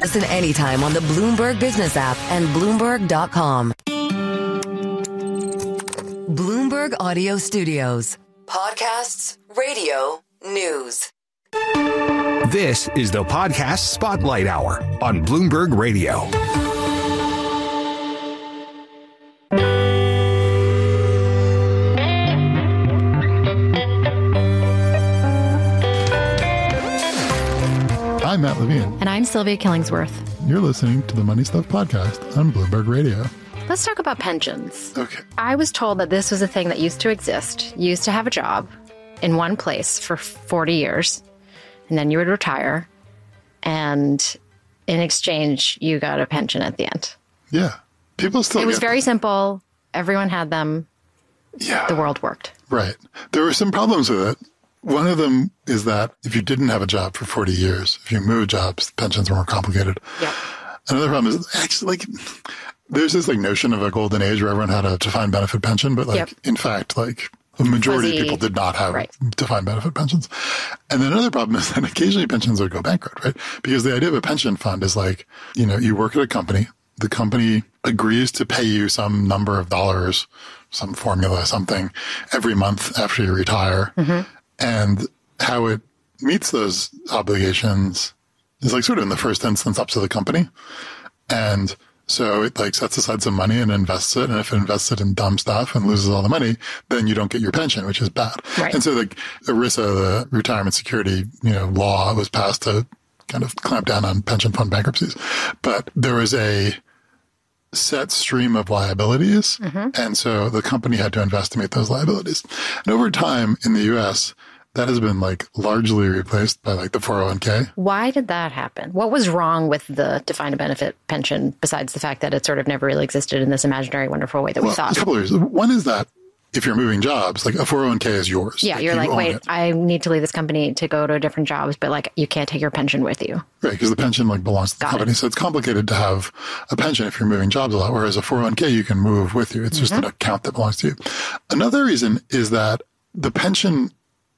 Listen anytime on the Bloomberg Business app and Bloomberg.com. Bloomberg Audio Studios. Podcasts, radio, news. This is the Podcast Spotlight Hour on Bloomberg Radio. I'm Matt Levine. And I'm Sylvia Killingsworth. You're listening to the Money Stuff Podcast on Bloomberg Radio. Let's talk about pensions. Okay. I was told that this was a thing that used to exist. You used to have a job in one place for 40 years, and then you would retire, and in exchange, you got a pension at the end. Yeah. People still It was very simple. Everyone had them. Yeah. The world worked. Right. There were some problems with it. One of them is that if you didn't have a job for 40 years, if you moved jobs, pensions were more complicated. Yep. Another problem is actually there's this notion of a golden age where everyone had a defined benefit pension, but in fact, a majority of people did not have defined benefit pensions. And then another problem is that occasionally pensions would go bankrupt, right? Because the idea of a pension fund is you work at a company, the company agrees to pay you some number of dollars, some formula, something every month after you retire. Mm-hmm. And how it meets those obligations is sort of in the first instance up to the company. And so it sets aside some money and invests it. And if it invests it in dumb stuff and loses all the money, then you don't get your pension, which is bad. Right. And so ERISA, the retirement security, law was passed to kind of clamp down on pension fund bankruptcies. But there was a set stream of liabilities. Mm-hmm. And so the company had to invest to meet those liabilities. And over time in the U.S., that has been largely replaced by the 401k. Why did that happen? What was wrong with the defined benefit pension besides the fact that it sort of never really existed in this imaginary, wonderful way that we thought? A couple of reasons. One is that if you're moving jobs, a 401k is yours. Yeah, you're wait, I need to leave this company to go to different jobs, but you can't take your pension with you. Right, because the pension belongs to the company. So it's complicated to have a pension if you're moving jobs a lot, whereas a 401k you can move with you. It's just an account that belongs to you. Another reason is that the pension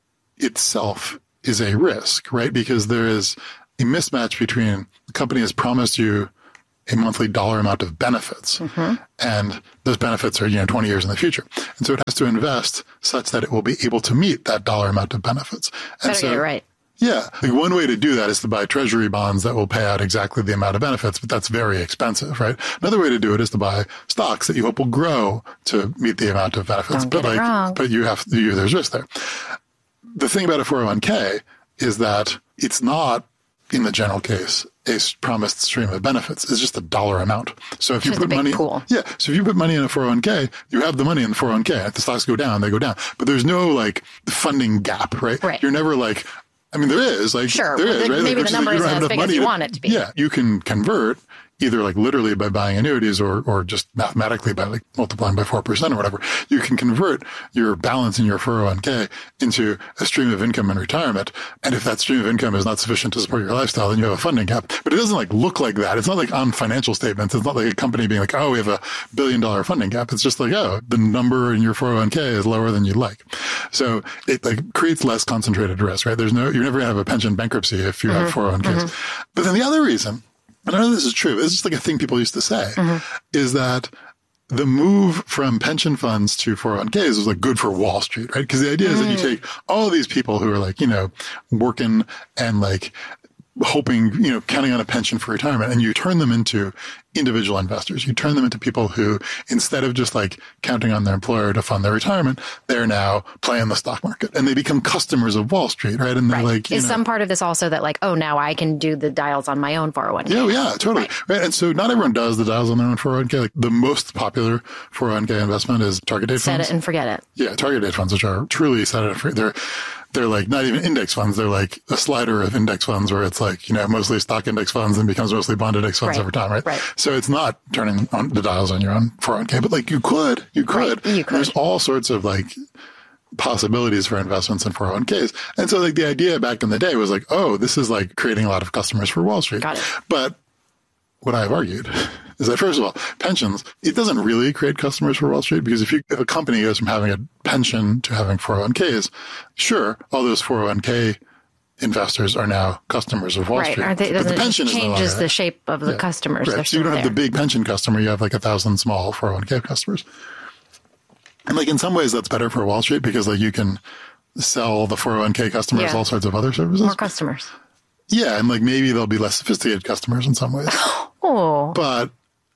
itself is a risk, right? Because there is a mismatch between the company has promised you a monthly dollar amount of benefits, and those benefits are 20 years in the future, and so it has to invest such that it will be able to meet that dollar amount of benefits. And so, you're right. Yeah, one way to do that is to buy treasury bonds that will pay out exactly the amount of benefits, but that's very expensive, right? Another way to do it is to buy stocks that you hope will grow to meet the amount of benefits. Don't get it wrong. But there's risk there. The thing about a 401k is that it's not, in the general case, a promised stream of benefits. It's just a dollar amount. So if you put money, so if you put money in a 401k, you have the money in the 401k. If the stocks go down, they go down. But there's no funding gap, right? You're never there is sure, there is, right? Maybe the number isn't as big as you want it to be. Yeah, you can convert either literally by buying annuities or just mathematically by multiplying by 4% or whatever. You can convert your balance in your 401k into a stream of income in retirement. And if that stream of income is not sufficient to support your lifestyle, then you have a funding gap. But it doesn't look like that. It's not on financial statements. It's not like a company being we have $1 billion funding gap. It's just the number in your 401k is lower than you'd like. So it creates less concentrated risk, right? You're never going to have a pension bankruptcy if you have 401ks. Mm-hmm. But then the other reason, and I know this is true, it's just a thing people used to say, is that the move from pension funds to 401ks was good for Wall Street, right? Because the idea is that you take all of these people who are working and hoping, counting on a pension for retirement, and you turn them into individual investors. You turn them into people who, instead of just counting on their employer to fund their retirement, they're now playing the stock market, and they become customers of Wall Street, right? And they're is some part of this also that now I can do the dials on my own 401k? Yeah, totally. Right. And so not everyone does the dials on their own 401k. The most popular 401k investment is target date funds. Set it and forget it. Yeah, target date funds, which are truly set it and forget. They're not even index funds. They're a slider of index funds where it's mostly stock index funds and becomes mostly bond index funds over time, right? So it's not turning on the dials on your own 401k, but you could. Right. You could. There's all sorts of possibilities for investments in 401ks. And so the idea back in the day was this is creating a lot of customers for Wall Street. Got it. But what I've argued is that, first of all, pensions, it doesn't really create customers for Wall Street, because if a company goes from having a pension to having 401ks, sure, all those 401k investors are now customers of Wall Right. Street. Or they, But the it pension is no changes longer the shape of the customers. Right. They're So you don't still have the there. big pension customer. You have like 1,000 small 401k customers. And like in some ways that's better for Wall Street because like you can sell the 401k customers all sorts of other services. More customers. Yeah. And like maybe they'll be less sophisticated customers in some ways. Oh. But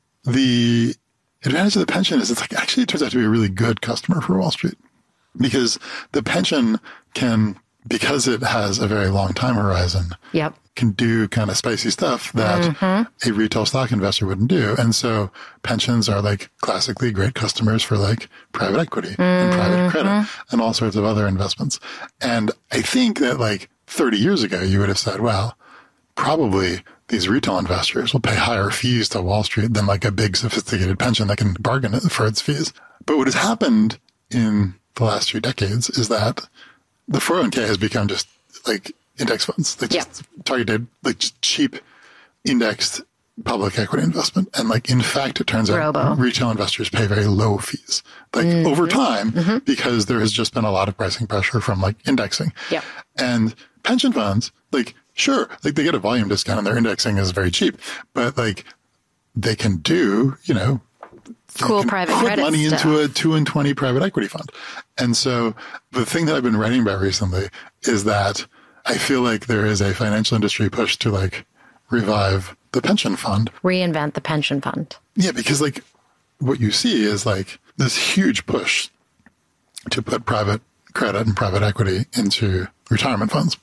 the advantage of the pension is it's like actually it turns out to be a really good customer for Wall Street because the pension can, because it has a very long time horizon, Yep. can do kind of spicy stuff that a retail stock investor wouldn't do. And so pensions are like classically great customers for like private equity and private credit and all sorts of other investments. And I think that like 30 years ago, you would have said, well, probably these retail investors will pay higher fees to Wall Street than like a big sophisticated pension that can bargain for its fees. But what has happened in the last few decades is that the 401k has become just like index funds, like just targeted, like just cheap indexed public equity investment. And like, in fact, it turns out retail investors pay very low fees, like over time, because there has just been a lot of pricing pressure from like indexing. Yep. And pension funds, like, sure, like they get a volume discount and their indexing is very cheap, but like they can do, you know, cool private put credit money stuff. into a 2 and 20 private equity fund. And so the thing that I've been writing about recently is that I feel like there is a financial industry push to like revive the pension fund. Reinvent the pension fund. Yeah, because like what you see is like this huge push to put private credit and private equity into retirement funds.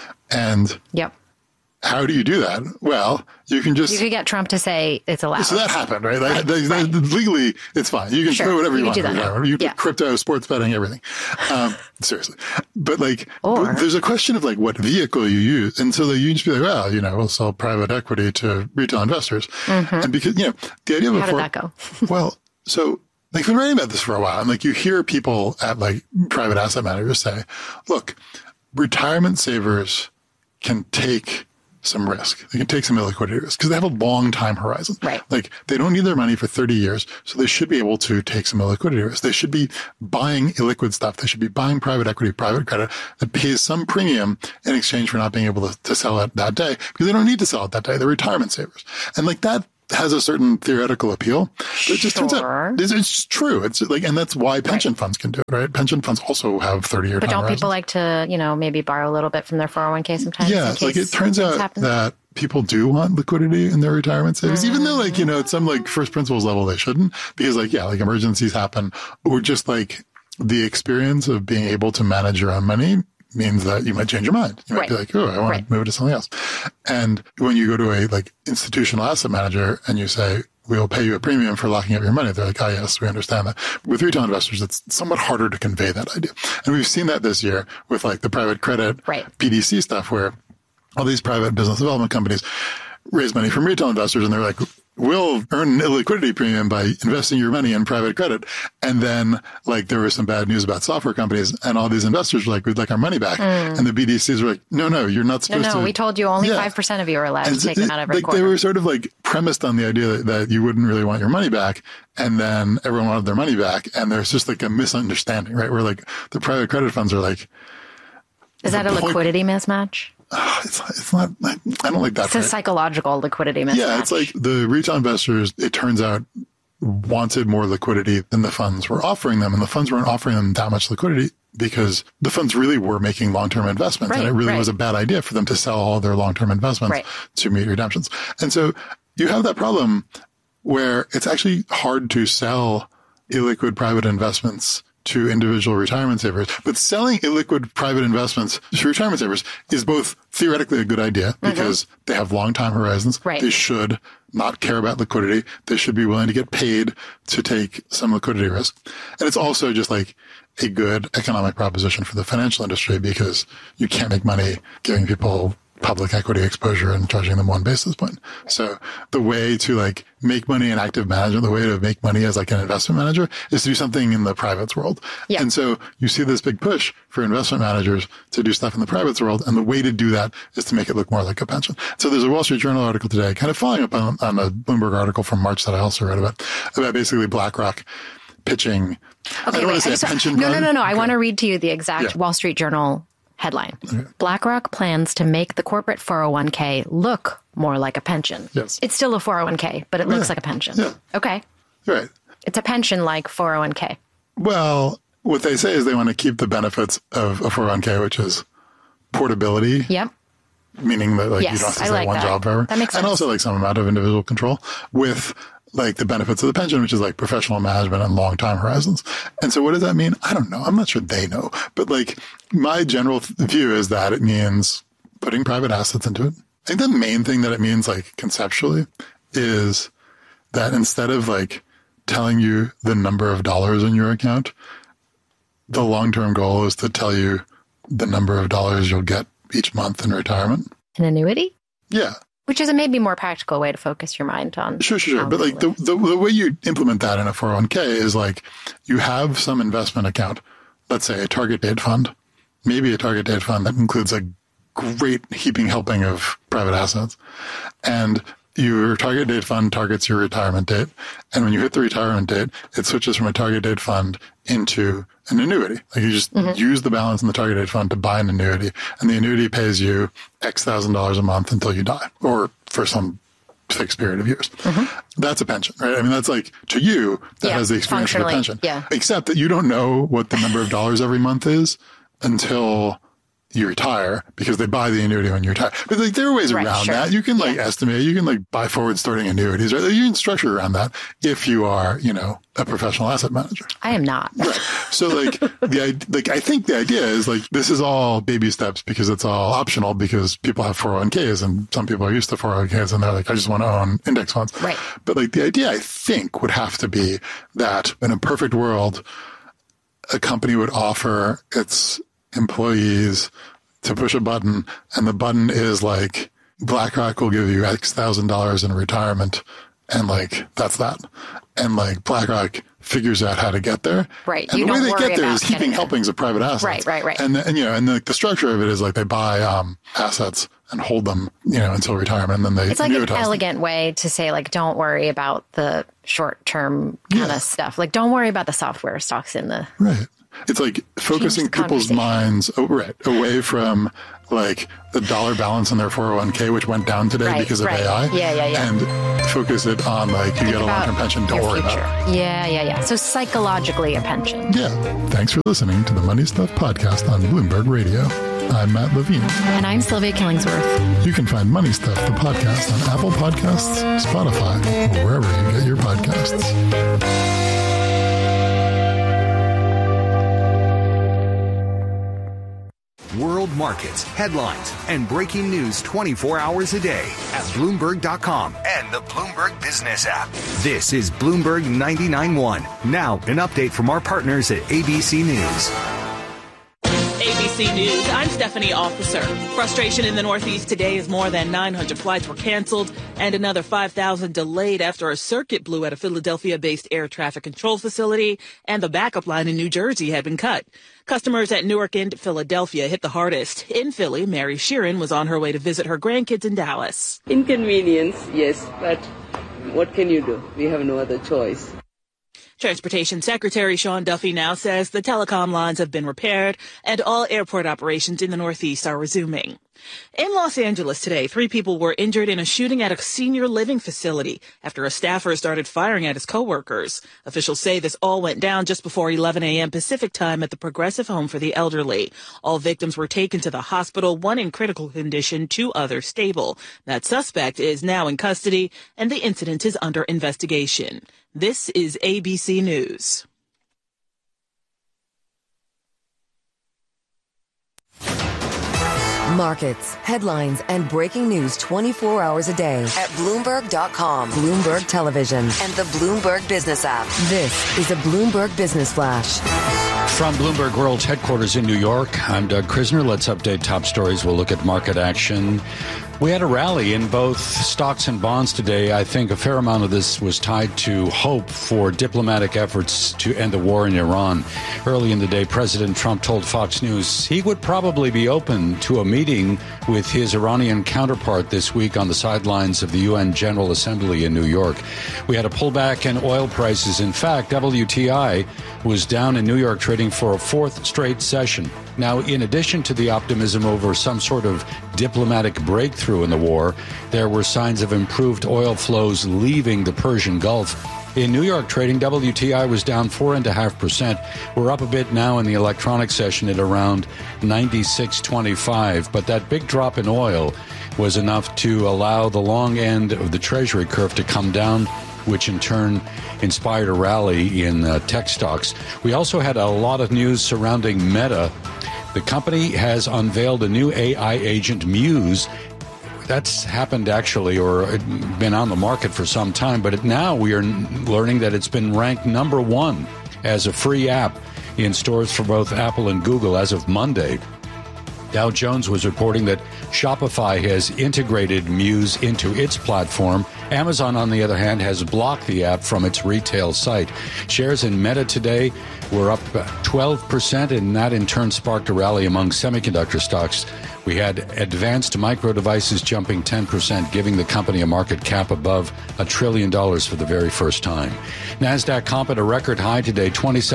And Yep. how do you do that? Well, you can just... You could get Trump to say it's allowed. So that happened, right? Like, legally, it's fine. You can Sure. put whatever you You want. can do that now. You can Yeah. put crypto, sports betting, everything. Seriously. But like, Or- there's a question of like what vehicle you use. And so like, you just be like, well, you know, we'll sell private equity to retail investors. And because, you know, the idea of How did that go? well, so like, I've been writing about this for a while. And like, you hear people at like private asset managers say, look, retirement savers can take some risk. They can take some illiquidity risk because they have a long time horizon. Right. Like they don't need their money for 30 years. So they should be able to take some illiquidity risk. They should be buying illiquid stuff. They should be buying private equity, private credit that pays some premium in exchange for not being able to sell it that day because they don't need to sell it that day. They're retirement savers. And like that has a certain theoretical appeal. But it just turns out it's true. It's like, and that's why pension funds can do it, right? Pension funds also have 30-year But time don't people horizons. like to, you know, maybe borrow a little bit from their 401k sometimes? Yeah, in it's like case it turns things out happen? that people do want liquidity in their retirement savings, even though like, you know, at some like first principles level, they shouldn't because like, yeah, like emergencies happen or just like the experience of being able to manage your own money means that you might change your mind. You might be like, oh, I want to move it to something else. And when you go to a like institutional asset manager and you say, we'll pay you a premium for locking up your money. They're like, oh, yes, we understand that. With retail investors, it's somewhat harder to convey that idea. And we've seen that this year with like the private credit BDC stuff where all these private business development companies raise money from retail investors and they're like, we'll earn an illiquidity premium by investing your money in private credit. And then like there was some bad news about software companies and all these investors were like, we'd like our money back. And the BDCs were like, no, you're not supposed to. No, we told you only 5% of you are allowed to take them out every quarter. They were sort of like premised on the idea that you wouldn't really want your money back. And then everyone wanted their money back. And there's just like a misunderstanding, right? Where like the private credit funds are like. Is that a liquidity mismatch? It's not, I don't like that. It's a psychological liquidity mismatch. Yeah, it's like the retail investors, it turns out, wanted more liquidity than the funds were offering them. And the funds weren't offering them that much liquidity because the funds really were making long-term investments. And it really was a bad idea for them to sell all their long-term investments to meet redemptions. And so you have that problem where it's actually hard to sell illiquid private investments to individual retirement savers. But selling illiquid private investments to retirement savers is both theoretically a good idea because they have long time horizons. They should not care about liquidity. They should be willing to get paid to take some liquidity risk. And it's also just like a good economic proposition for the financial industry because you can't make money giving people public equity exposure and charging them 1 basis point. So the way to like make money in active management, the way to make money as like an investment manager is to do something in the privates world. Yeah. And so you see this big push for investment managers to do stuff in the privates world. And the way to do that is to make it look more like a pension. So there's a Wall Street Journal article today, kind of following up on a Bloomberg article from March that I also read about basically BlackRock pitching. Okay, I don't want to say a pension fund. No. I want to read to you the exact Wall Street Journal Headline. BlackRock plans to make the corporate 401k look more like a pension. Yes. It's still a 401k, but it looks like a pension. Yeah. Okay. Right. It's a pension like 401k. Well, what they say is they want to keep the benefits of a 401k, which is portability. Yep. Meaning that like Yes, you don't have to I stay like one that. job forever. That makes And sense. also like some amount of individual control with like the benefits of the pension, which is like professional management and long time horizons. And so what does that mean? I don't know. I'm not sure they know. But like my general view is that it means putting private assets into it. I think the main thing that it means like conceptually is that instead of like telling you the number of dollars in your account, the long-term goal is to tell you the number of dollars you'll get each month in retirement. An annuity? Yeah. Which is a maybe more practical way to focus your mind on. Sure. But like the way you implement that in a 401k is like you have some investment account, let's say a target date fund, maybe a target date fund that includes a great helping of private assets. And your target date fund targets your retirement date. And when you hit the retirement date, it switches from a target date fund into an annuity. Like you just use the balance in the target date fund to buy an annuity. And the annuity pays you X $1,000 a month until you die or for some fixed period of years. That's a pension, right? I mean, that's like to you, that has the experience of a pension. Yeah. Except that you don't know what the number of dollars every month is until you retire because they buy the annuity when you retire. But like there are ways around that. You can like estimate, you can like buy forward starting annuities, right? You can structure around that if you are, you know, a professional asset manager. I am not. Right. So like I think the idea is like this is all baby steps because it's all optional because people have 401ks and some people are used to 401ks and they're like, I just want to own index funds. Right. But like the idea I think would have to be that in a perfect world, a company would offer its employees to push a button and the button is like BlackRock will give you X $1,000 in retirement and like that's that. And like BlackRock figures out how to get there. Right. And You the way don't they worry get there about is keeping getting helpings of private assets. Right. And you know, and the structure of it is like they buy assets and hold them, you know, until retirement and then they It's like an annuitize them. elegant way to say, like, don't worry about the short-term kind of stuff. Like, don't worry about the software stocks in the... Right. It's like focusing the people's conversation. minds away from like the dollar balance in their 401k, which went down today because of AI. Yeah. And focus it on like you get a long-term pension. Don't worry about it. Yeah. So psychologically a pension. Yeah. Thanks for listening to the Money Stuff podcast on Bloomberg Radio. I'm Matt Levine. And I'm Sylvia Killingsworth. You can find Money Stuff, the podcast, on Apple Podcasts, Spotify, or wherever you get your podcasts. World markets, headlines, and breaking news 24 hours a day at Bloomberg.com and the Bloomberg Business app. This is Bloomberg 99.1. Now, an update from our partners at ABC News. ABC News, I'm Stephanie Officer. Frustration in the Northeast today as more than 900 flights were canceled and another 5,000 delayed after a circuit blew at a Philadelphia-based air traffic control facility and the backup line in New Jersey had been cut. Customers at Newark and Philadelphia hit the hardest. In Philly, Mary Sheeran was on her way to visit her grandkids in Dallas. Inconvenience, yes, but what can you do? We have no other choice. Transportation Secretary Sean Duffy now says the telecom lines have been repaired and all airport operations in the Northeast are resuming. In Los Angeles today, 3 people were injured in a shooting at a senior living facility after a staffer started firing at his coworkers. Officials say this all went down just before 11 a.m. Pacific time at the Progressive Home for the Elderly. All victims were taken to the hospital, 1 in critical condition, 2 others stable. That suspect is now in custody and the incident is under investigation. This is ABC News. Markets, headlines, and breaking news 24 hours a day at Bloomberg.com, Bloomberg Television, and the Bloomberg Business app. This is a Bloomberg Business Flash. From Bloomberg World's headquarters in New York, I'm Doug Krisner. Let's update top stories. We'll look at market action. We had a rally in both stocks and bonds today. I think a fair amount of this was tied to hope for diplomatic efforts to end the war in Iran. Early in the day, President Trump told Fox News he would probably be open to a meeting with his Iranian counterpart this week on the sidelines of the UN General Assembly in New York. We had a pullback in oil prices. In fact, WTI was down in New York, trading for a 4th straight session. Now, in addition to the optimism over some sort of diplomatic breakthrough in the war, there were signs of improved oil flows leaving the Persian Gulf. In New York trading, WTI was down 4.5%. We're up a bit now in the electronic session at around 96.25. But that big drop in oil was enough to allow the long end of the Treasury curve to come down, which in turn inspired a rally in tech stocks. We also had a lot of news surrounding Meta. The company has unveiled a new AI agent, Muse. That's happened actually, or been on the market for some time, but now we are learning that it's been ranked number one as a free app in stores for both Apple and Google as of Monday. Dow Jones was reporting that Shopify has integrated Muse into its platform. Amazon, on the other hand, has blocked the app from its retail site. Shares in Meta today were up 12%, and that in turn sparked a rally among semiconductor stocks. We had Advanced Micro Devices jumping 10%, giving the company a market cap above $1 trillion for the very first time. NASDAQ comp at a record high today,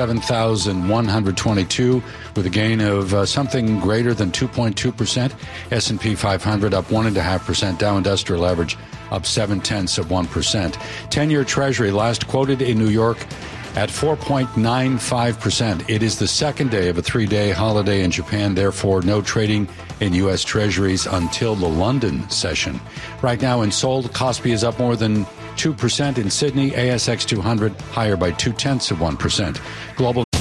27,122, with a gain of something greater than 2.2%. S&P 500 up 1.5%. Dow Industrial Average up 0.7%. 10-year Treasury last quoted in New York at 4.95%. It is the second day of a 3-day holiday in Japan, therefore no trading in U.S. Treasuries until the London session. Right now in Seoul, Kospi is up more than 2%. In Sydney, ASX 200 higher by 0.2%. Global